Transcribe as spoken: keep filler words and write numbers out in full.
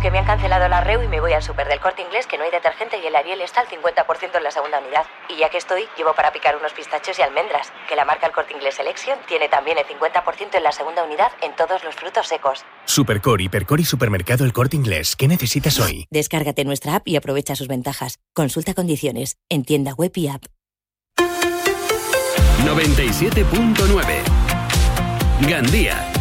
que me han cancelado la REU y me voy al súper del Corte Inglés, que no hay detergente y el Ariel está al cincuenta por ciento en la segunda unidad. Y ya que estoy, llevo para picar unos pistachos y almendras, que la marca El Corte Inglés Selection tiene también el cincuenta por ciento en la segunda unidad en todos los frutos secos. Supercor, Hipercor y Supermercado El Corte Inglés. ¿Qué necesitas hoy? Descárgate nuestra app y aprovecha sus ventajas. Consulta condiciones en tienda web y app. noventa y siete punto nueve Gandía.